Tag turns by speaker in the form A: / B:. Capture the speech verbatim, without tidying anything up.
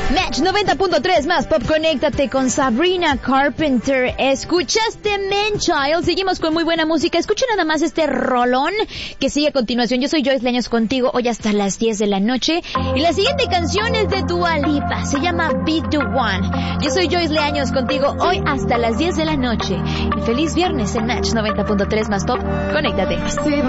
A: Match noventa punto tres más pop, conéctate con Sabrina Carpenter. Escuchaste Man Child. Seguimos con muy buena música. Escucha nada más este rolón que sigue a continuación. Yo soy Joyce Leaños contigo hoy hasta las diez de la noche. Y la siguiente canción es de Dua Lipa. Se llama Be The One. Yo soy Joyce Leaños contigo hoy hasta las diez de la noche. Y feliz viernes en Match noventa punto tres más pop. Conéctate.